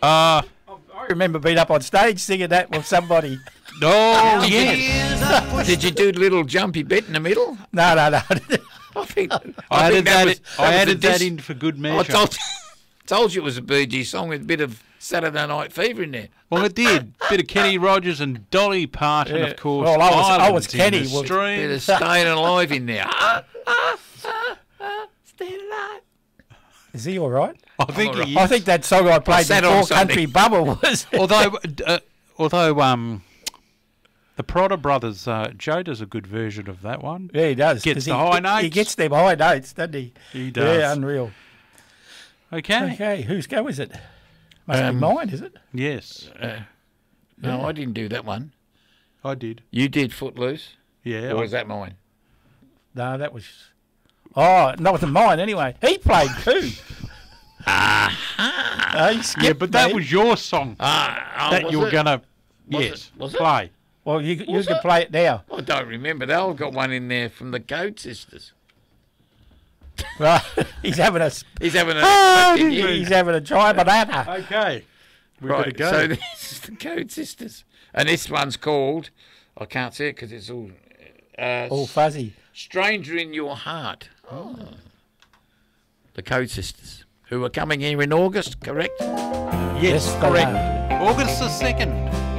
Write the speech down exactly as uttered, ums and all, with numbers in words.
Uh, I remember being up on stage singing that with somebody. oh, yes. Did you do the little jumpy bit in the middle? No, no, no. I think I, I added think that, was, I was added the that dis- in for good I measure. told, told you it was a Bee Gees song with a bit of Saturday Night Fever in there. Well, it did. Bit of Kenny Rogers and Dolly Parton, Yeah. of course. Well, I was- I Islands was in Kenny, the well- stream. Bit of Staying Alive in there. Ah, ah, ah, ah, Staying Alive. Is he all right? I think All he I is. think that song I played sat before on something. Country Bubble was. although, uh, although um, the Prada Brothers, uh, Joe does a good version of that one. Yeah, he does. Gets 'cause the he, high He notes. gets them high notes, doesn't he? He does. Yeah, unreal. Okay. Okay, whose go is it? Must Um, be mine, is it? Yes, No, I didn't do that one. I did. You did Footloose? Yeah. Or I- was that mine? No, that was. Oh, no, it wasn't mine anyway. He played too. Ah. he skipped yeah, but that me. was your song Ah, oh, that was you were it? going to, Was yes, it? Was it? play. Well, you, you Was can it? play it now. I don't remember. They all got one in there from the Goat Sisters. Right, he's having a. s- He's having a. Oh, fucking he's, year. he's having a dry banana. Okay. We better Right, go. so this is the Goat Sisters. And this one's called, I can't see it because it's all. Uh, All fuzzy. Stranger in Your Heart. Oh. The Code Sisters, who are coming here in August, correct? yes, they correct. are. August the second.